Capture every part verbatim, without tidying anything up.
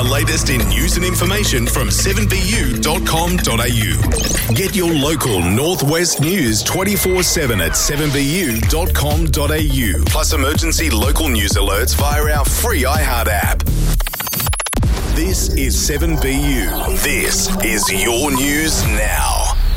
The latest in news and information from seven b u dot com dot a u. Get your local Northwest news twenty-four seven at seven b u dot com dot a u. Plus emergency local news alerts via our free iHeart app. This is seven B U. This is your news now.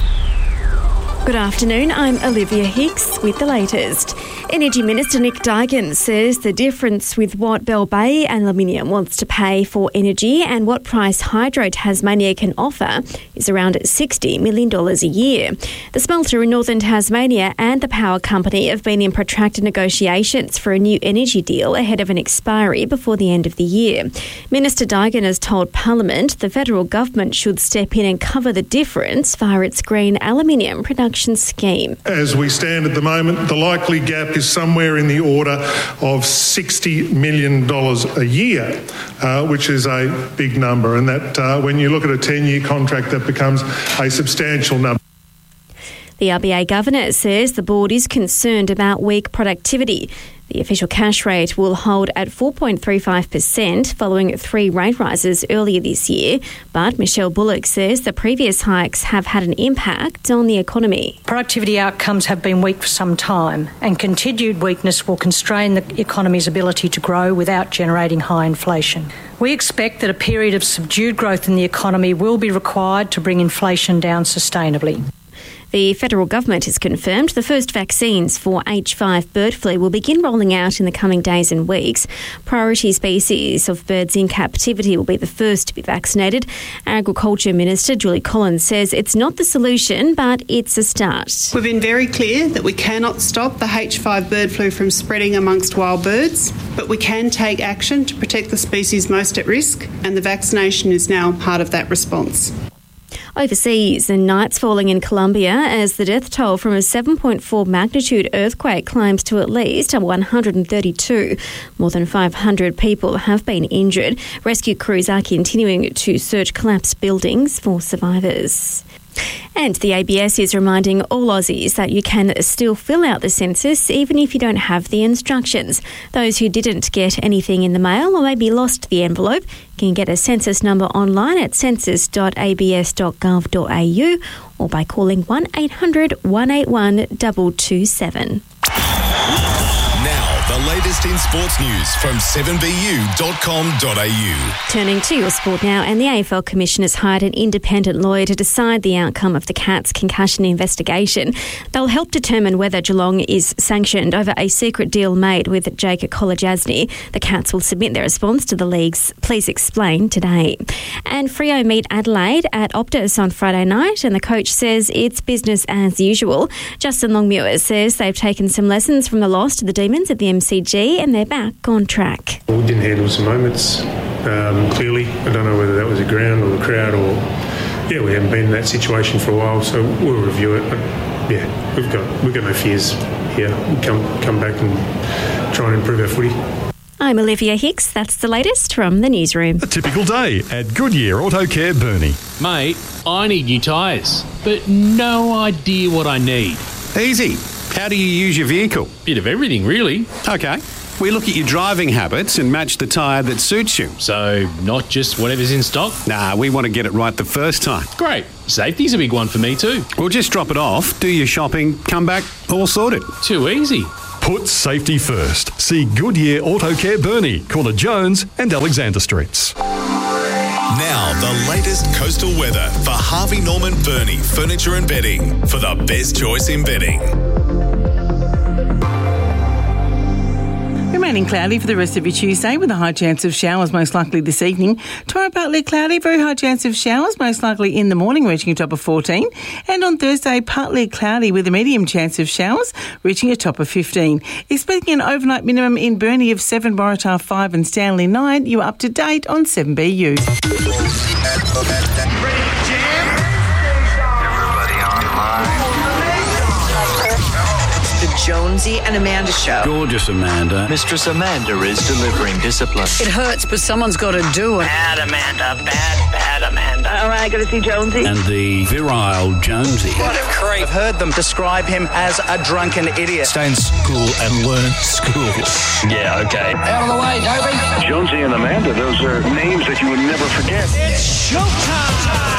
Good afternoon, I'm Olivia Hicks with the latest. Energy Minister Nick Daigan says the difference with what Bell Bay Aluminium wants to pay for energy and what price Hydro Tasmania can offer is around sixty million dollars a year. The smelter in northern Tasmania and the power company have been in protracted negotiations for a new energy deal ahead of an expiry before the end of the year. Minister Daigan has told Parliament the federal government should step in and cover the difference via its green aluminium production scheme. As we stand at the moment, the likely gap is somewhere in the order of sixty million dollars a year, uh, which is a big number. And that uh, when you look at a ten-year contract, that becomes a substantial number. The R B A Governor says the board is concerned about weak productivity. The official cash rate will hold at four point three five percent following three rate rises earlier this year. But Michelle Bullock says the previous hikes have had an impact on the economy. Productivity outcomes have been weak for some time, and continued weakness will constrain the economy's ability to grow without generating high inflation. We expect that a period of subdued growth in the economy will be required to bring inflation down sustainably. The federal government has confirmed the first vaccines for H five bird flu will begin rolling out in the coming days and weeks. Priority species of birds in captivity will be the first to be vaccinated. Agriculture Minister Julie Collins says it's not the solution, but it's a start. We've been very clear that we cannot stop the H five bird flu from spreading amongst wild birds, but we can take action to protect the species most at risk, and the vaccination is now part of that response. Overseas, the night's falling in Colombia as the death toll from a seven point four magnitude earthquake climbs to at least one hundred thirty-two. More than five hundred people have been injured. Rescue crews are continuing to search collapsed buildings for survivors. And the A B S is reminding all Aussies that you can still fill out the census even if you don't have the instructions. Those who didn't get anything in the mail or maybe lost the envelope can get a census number online at census dot a b s dot gov dot a u or by calling one eight hundred one eight one two two seven. Now, the latest in sports news from seven b u dot com dot a u. Turning to your sport now, and the A F L Commission has hired an independent lawyer to decide the outcome of the Cats concussion investigation. They'll help determine whether Geelong is sanctioned over a secret deal made with Jake Kolodjasny. The Cats will submit their response to the league's Please Explain today. And Freo meet Adelaide at Optus on Friday night, and the coach says it's business as usual. Justin Longmuir says they've taken some lessons from the loss to the Demons at the M C G and they're back on track. We didn't handle some moments, um, clearly. I don't know whether that was the ground or the crowd or... Yeah, we haven't been in that situation for a while, so we'll review it. But yeah, we've got we've got no fears here. We'll come, come back and try and improve our footy. I'm Olivia Hicks. That's the latest from the newsroom. A typical day at Goodyear Auto Care Burnie. Mate, I need new tyres, but no idea what I need. Easy. How do you use your vehicle? Bit of everything, really. Okay. We look at your driving habits and match the tyre that suits you. So, not just whatever's in stock? Nah, we want to get it right the first time. Great. Safety's a big one for me too. We'll just drop it off, do your shopping, come back, all sorted. Too easy. Put safety first. See Goodyear Auto Care Burnie, corner Jones and Alexander Streets. Now, the latest coastal weather for Harvey Norman Burnie Furniture and Bedding for the best choice in bedding. Remaining cloudy for the rest of your Tuesday with a high chance of showers most likely this evening. Tomorrow partly cloudy, very high chance of showers most likely in the morning reaching a top of fourteen. And on Thursday partly cloudy with a medium chance of showers reaching a top of fifteen. Expecting an overnight minimum in Burnie of seven, Waratah five and Stanley nine. You're up to date on seven B U. Jonesy and Amanda Show. Gorgeous Amanda. Mistress Amanda is delivering discipline. It hurts, but someone's got to do it. Bad Amanda, bad, bad Amanda. am I going to see Jonesy? And the virile Jonesy. What a creep. I've heard them describe him as a drunken idiot. Stay in school and learn school. Yeah, okay. Out of the way, Toby. Jonesy and Amanda, those are names that you would never forget. It's showtime!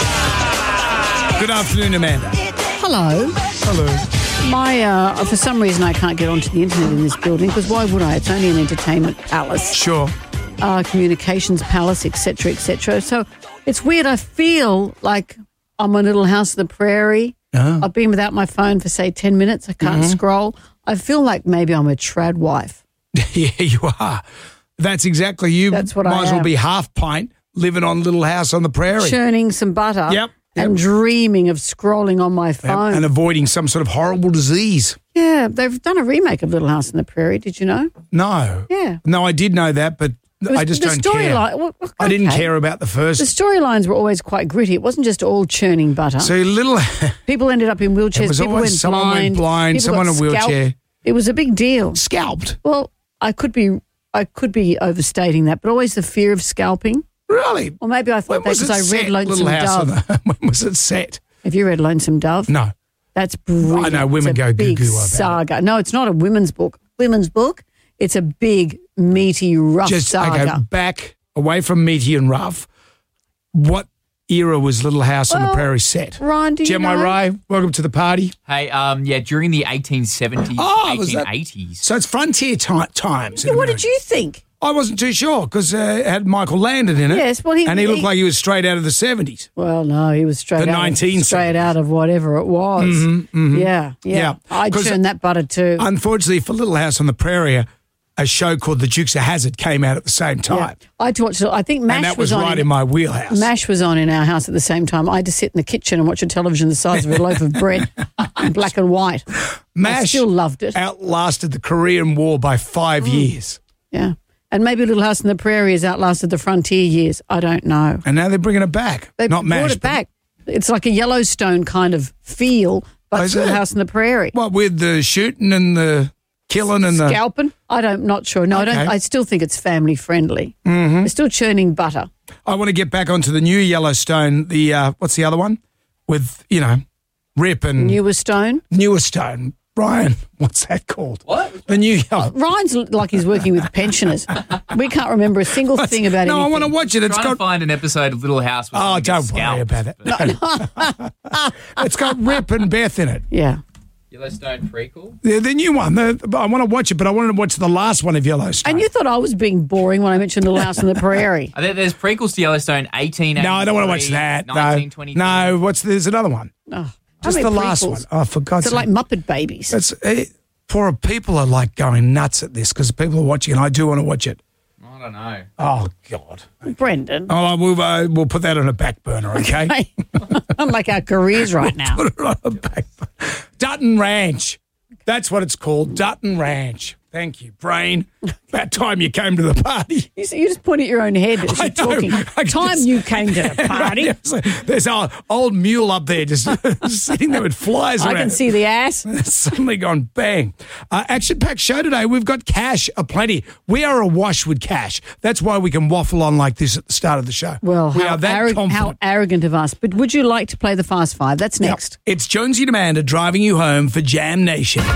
Good afternoon, Amanda. Hello. Hello. My, uh, for some reason, I can't get onto the internet in this building because why would I? It's only an entertainment palace. Sure. Uh, communications palace, et cetera, et cetera. So it's weird. I feel like I'm on Little House on the Prairie. Oh. I've been without my phone for, say, ten minutes. I can't Mm-hmm. scroll. I feel like maybe I'm a trad wife. Yeah, you are. That's exactly you. That's what might I as well am. be half pint living on Little House on the Prairie. Churning some butter. Yep. And Yep. dreaming of scrolling on my Yep, phone. and avoiding some sort of horrible disease. Yeah, they've done a remake of Little House on the Prairie. Did you know? No. Yeah. No, I did know that, but It was- I just the don't story care. line- well, I didn't okay. care about the first. The storylines were always quite gritty. It wasn't just all churning butter. So little. People ended up in wheelchairs. It was People always went someone blind. went blind, People someone got in a wheelchair. scalped. It was a big deal. Scalped. Well, I could be, I could be overstating that, but always the fear of scalping. Really? Or maybe I thought When that was because it I read set, Lonesome Little House on Dove. the, when was it set? Have you read Lonesome Dove? No. That's brilliant. I know women It's a go big goo-goo about it. saga. No, it's not a women's book. Women's book. It's a big, meaty, rough Just saga. okay, back away from meaty and rough. What era was Little House on the Well, Prairie set? Ryan, do you Gemma know? Ray, welcome to the party. Hey, um, yeah, during the eighteen seventies, Oh, was that- eighteen eighties. So it's frontier ti- times. in Yeah, what America. did you think? I wasn't too sure because uh, it had Michael Landon in it. Yes, well, he- and he looked he- like he was straight out of the seventies. Well, no, he was straight The out, nineteen of, straight seventies. out of whatever it was. Mhm, mhm. Yeah, yeah. Yeah, I 'cause churned that butter too. Unfortunately for Little House on the Prairie, a show called The Dukes of Hazzard came out at the same Yeah. time. I had to watch it. I think MASH and that was, on right in my wheelhouse. MASH was on in our house at the same time. I had to sit in the kitchen and watch a television the size of a loaf of bread in black and white. MASH I still loved it. outlasted the Korean War by five Mm. years. Yeah. And maybe Little House on the Prairie has outlasted the frontier years. I don't know. And now they're bringing it back. They Not brought MASH. it back. It's like a Yellowstone kind of feel, but Oh, it's is Little it? House on the Prairie. What, with the shooting and the killing and the... Scalping? I don't, not sure. No, I don't. Okay. I still think it's family friendly. Mhm. They're still churning butter. I want to get back onto the new Yellowstone. The uh, what's the other one? With, you know, Rip and... Newer Stone? Newer Stone. Brian, what's that called? What? The new Yellow... Ryan's like he's working with pensioners. We can't remember a single thing about No, I anything. want to watch it. It's Trying got... to find an episode of Little House. Where Oh, someone don't gets worry scalped, about it. but- It's got Rip and Beth in it. Yeah. Yellowstone prequel. The, the new one. The, I want to watch it, but I wanted to watch the last one of Yellowstone. And you thought I was being boring when I mentioned Little House on the Prairie. I think there's prequels to Yellowstone. eighteen eighty-three, No, I don't want to watch that. No, nineteen twenty-two. no. What's there's another one? Oh, Just how the many last prequels? one. Oh, for God's Is sake! it like Muppet Babies? It's, it, poor people are like going nuts at this because people are watching, and I do want to watch it. I don't know. Oh God, Brendan. Oh, we'll uh, we'll put that on a back burner, okay? Unlike our careers right now. Put it on a back burner. Dutton Ranch. That's what it's called, Dutton Ranch. Thank you, Brain. About time you came to the party. You, see, you just point at your own head as I you're know. talking. I can Time just- you came to the party. There's an old mule up there just sitting there with flies I around. can see the ass. It's suddenly gone bang. Uh, action-packed show today. We've got cash aplenty. We are awash with cash. That's why we can waffle on like this at the start of the show. Well, we how, are that arrog- confident. how arrogant of us. But would you like to play the Fast Five? That's next. It's Jonesy and Amanda driving you home for Jam Nation.